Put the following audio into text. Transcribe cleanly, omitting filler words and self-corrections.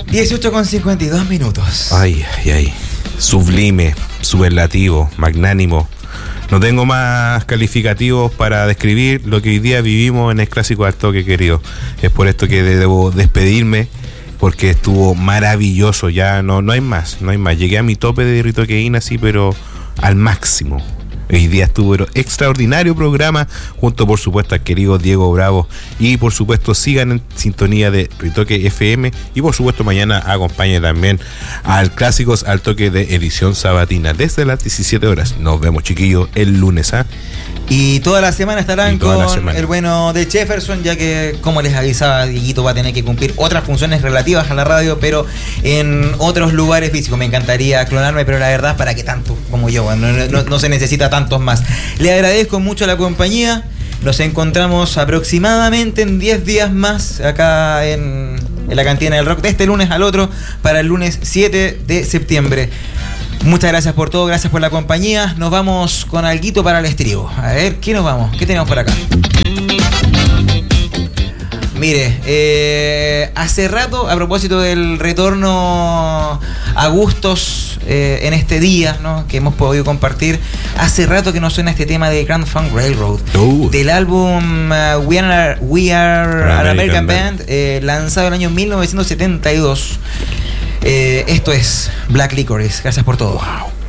18:52. Ay. Sublime, superlativo, magnánimo. No tengo más calificativos para describir lo que hoy día vivimos en el Clásico al Toque, querido. Es por esto que debo despedirme, porque estuvo maravilloso. Ya no hay más. Llegué a mi tope de ritoqueína, sí, pero al máximo. Hoy día estuvo extraordinario programa, junto por supuesto al querido Diego Bravo. Y por supuesto sigan en sintonía de Ritoque FM. Y por supuesto mañana acompañe también al Clásicos al Toque de edición sabatina desde las 17 horas. Nos vemos, chiquillos, el lunes. Y toda la semana estarán con el bueno de Jefferson, ya que, como les avisaba, Dieguito va a tener que cumplir otras funciones relativas a la radio, pero en otros lugares físicos. Me encantaría clonarme, pero la verdad, ¿para qué tanto como yo? No se necesita tantos más. Le agradezco mucho la compañía. Nos encontramos aproximadamente en 10 días más acá en la Cantina del Rock, de este lunes al otro, para el lunes 7 de septiembre. Muchas gracias por todo, gracias por la compañía. Nos vamos con alguito para el estribo. A ver, ¿qué nos vamos? ¿Qué tenemos por acá? Mire, hace rato, a propósito del retorno a gustos en este día, ¿no?, que hemos podido compartir, hace rato que nos suena este tema de Grand Funk Railroad, del álbum We Are an American Band, lanzado en el año 1972. Esto es Black Licorice. Gracias por todo. Wow.